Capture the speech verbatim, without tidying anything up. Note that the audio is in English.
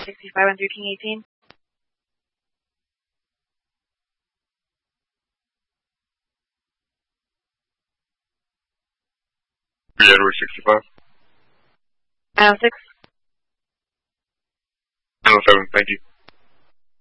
sixty-five on thirteen eighteen. three Edward sixty-five. nine oh six. nine oh seven, thank you.